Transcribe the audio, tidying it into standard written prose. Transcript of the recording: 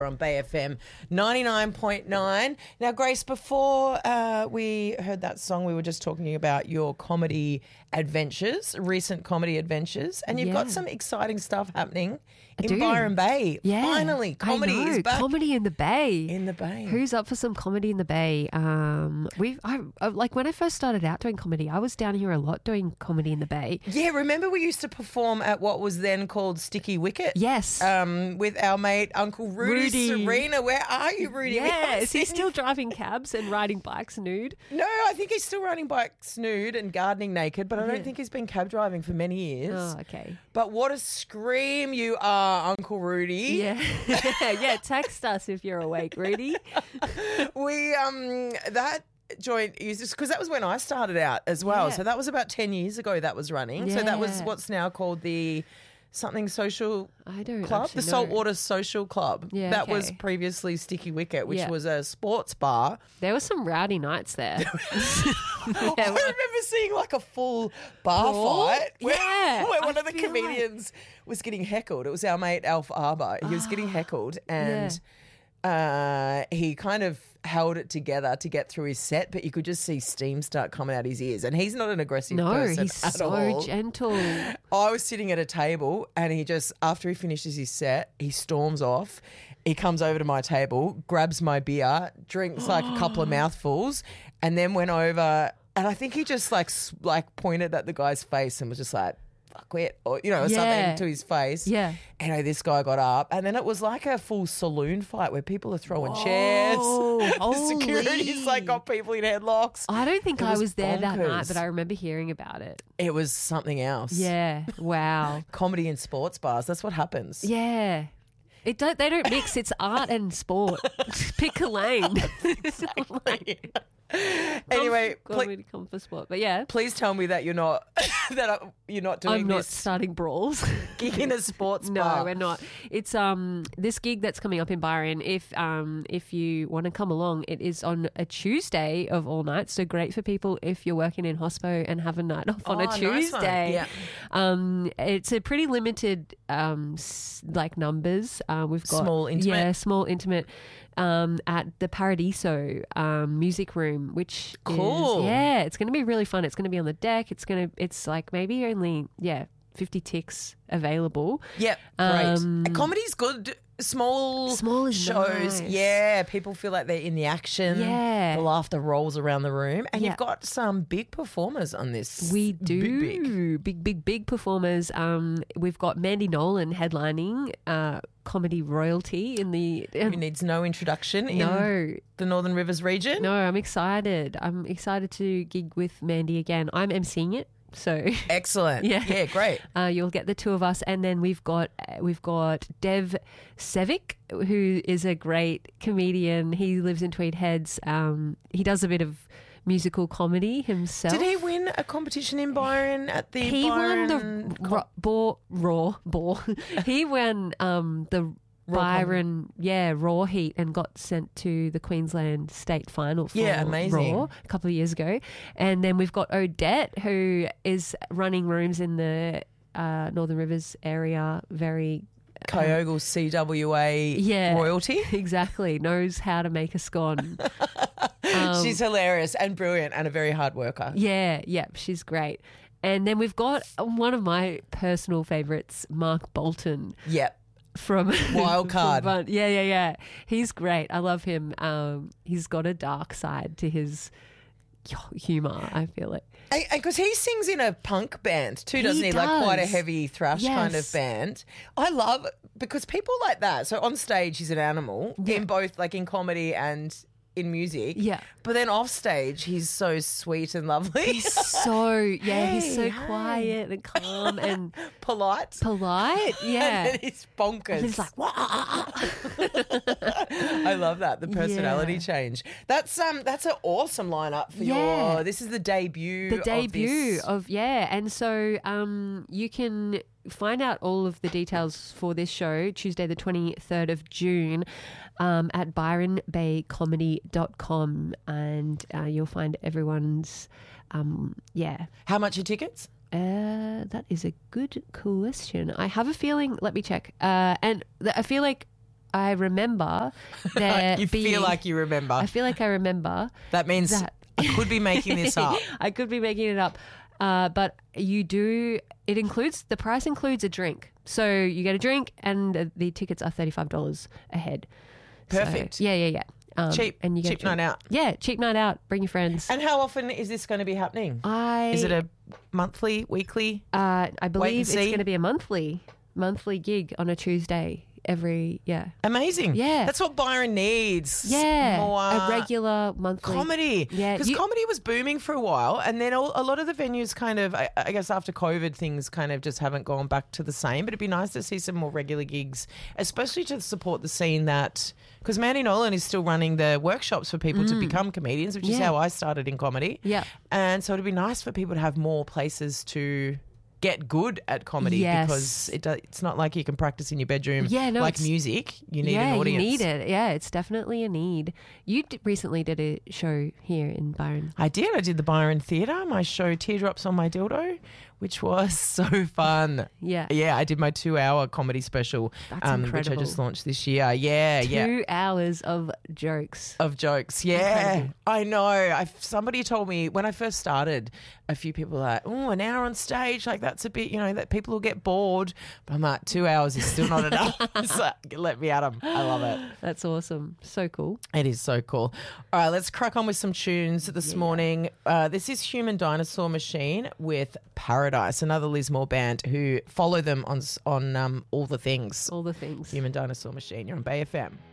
on Bay FM 99.9. Now, Grace, before we heard that song, we were just talking about your comedy adventures, recent comedy adventures, and you've got some exciting stuff happening in Byron Bay. Yeah, Finally, comedy is back. Comedy in the Bay. In the Bay. Who's up for some comedy in the Bay? Like when I first started out doing comedy, I was down here a lot doing comedy in the Bay. Yeah, remember we used to perform at what was then called Sticky Wicket? Yes. With our mate Uncle Rudy Serena. Where are you, Rudy? Yeah, is he still driving cabs and riding bikes nude? No, I think he's still riding bikes nude and gardening naked, but I don't think he's been cab driving for many years. Oh, okay. But what a scream you are, Uncle Rudy. Yeah. Yeah, text us if you're awake, Rudy. We, that joint is just because that was when I started out as well. Yeah. So that was about 10 years ago that was running. So that was Yeah. what's now called the something social I don't club, actually the know. Saltwater Social Club. Yeah, that was okay. previously Sticky Wicket, which Yeah. was a sports bar. There were some rowdy nights there. I remember seeing like a full bar fight where, Yeah, where one I of the feel comedians was getting heckled. It was our mate Alf Arbour. He was getting heckled and he kind of held it together to get through his set, but you could just see steam start coming out his ears. And he's not an aggressive No, person he's at so all. gentle. I was sitting at a table and he just, after he finishes his set, he storms off. He comes over to my table, grabs my beer, drinks like a couple of mouthfuls, and then went over. And I think he just like pointed at the guy's face and was just like, fuck it, or, or something to his face. Yeah. Anyway, this guy got up and then it was like a full saloon fight where people are throwing chairs. The security's like got people in headlocks. I don't think It I was was there that bonkers. night, but I remember hearing about it. It was something else. Yeah. Wow. Comedy in sports bars, that's what happens. Yeah. They don't mix. It's art and sport. Pick a lane. Exactly. Anyway, comedy come for sport. But yeah, please tell me that you're not doing I'm not this starting brawls. gig in a sports No, bar. we're not. It's this gig that's coming up in Byron. If you want to come along, it is on a Tuesday of all nights. So great for people if you're working in hospo and have a night off on a Nice one. Tuesday. Yeah. It's a pretty limited numbers. We've got Small, intimate? Yeah, small intimate. At the Paradiso music room, which Cool. it's going to be really fun. It's going to be on the deck. It's like maybe only 50 ticks available. Yep, great. Comedy's good. Small is shows. nice. Yeah, people feel like they're in the action. Yeah. The laughter rolls around the room. And Yeah. you've got some big performers on this. We do. Big. Big performers. We've got Mandy Nolan headlining comedy royalty in the Who needs no introduction in no. the Northern Rivers region. No, I'm excited. I'm excited to gig with Mandy again. I'm emceeing it. So Excellent. Yeah, great. you'll get the two of us, and then we've got Dev Sevic, who is a great comedian. He lives in Tweed Heads. He does a bit of musical comedy himself. Did he win a competition in Byron at the He Byron won the Raw. He won the Byron, Raw Heat, and got sent to the Queensland State Final for amazing. Raw a couple of years ago. And then we've got Odette, who is running rooms in the Northern Rivers area, very Kyogle CWA royalty. Exactly, knows how to make a scone. She's hilarious and brilliant and a very hard worker. Yeah, she's great. And then we've got one of my personal favourites, Mark Bolton. Yep. From Wild Card. Yeah. He's great. I love him. He's got a dark side to his humour, I feel it. Because he sings in a punk band too, doesn't he? He Like quite a does. heavy thrash kind of Yes. band. I love because people like that. So on stage, he's an animal in both, like in comedy and in music. Yeah. But then off stage, he's so sweet and lovely. He's so, he's so Hey. quiet and calm and polite. polite. Yeah. And then he's bonkers. He's like, "Wah." I love that, the personality Yeah. change. That's an awesome lineup for Yeah. this is the debut. The debut of this. and so you can find out all of the details for this show Tuesday the 23rd of June at byronbaycomedy.com, and you'll find everyone's How much are tickets? That is a good question. I have a feeling, let me check, and I feel like I remember there You being, feel like you remember. I feel like I remember That means that. I could be making this up. I could be making it up. But the price includes a drink. So you get a drink and the tickets are $35 a head. Perfect. So, yeah. Cheap, and you get cheap night out. Yeah, cheap night out. Bring your friends. And how often is this going to be happening? Is it a monthly, weekly? I believe it's see? going to be a monthly gig on a Tuesday Amazing. Yeah. That's what Byron needs. Yeah, More a regular monthly comedy. Yeah, Because comedy was booming for a while, and then a lot of the venues kind of, I guess after COVID, things kind of just haven't gone back to the same. But it'd be nice to see some more regular gigs, especially to support the scene that, because Mandy Nolan is still running the workshops for people to become comedians, which is Yeah. how I started in comedy. Yeah. And so it'd be nice for people to have more places to get good at comedy, Yes. because it's not like you can practice in your bedroom like it's- music. You need an audience. you need it. Yeah, it's definitely a need. You recently did a show here in Byron. I did the Byron Theatre, my show Teardrops on My Dildo, which was so fun. Yeah. Yeah, I did my 2-hour comedy special, That's which I incredible. just launched this year. Yeah, 2 hours of jokes. of jokes. Yeah, Incredible. I know. Somebody told me when I first started, a few people were like, oh, an hour on stage, like that's a bit, that people will get bored. But I'm like, 2 hours is still not enough. So let me at them. I love it. That's awesome. So cool. It is so cool. All right, let's crack on with some tunes this morning. This is Human Dinosaur Machine with Paradise, another Liz Moore band who follow them on all the things. All the things. Human Dinosaur Machine. You're on Bay FM.